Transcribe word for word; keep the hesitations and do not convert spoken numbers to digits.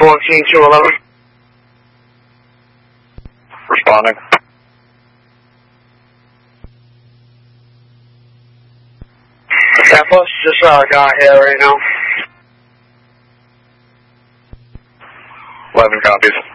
fourteen two eleven. Responding. Tapos, just uh, got here right now. eleven copies.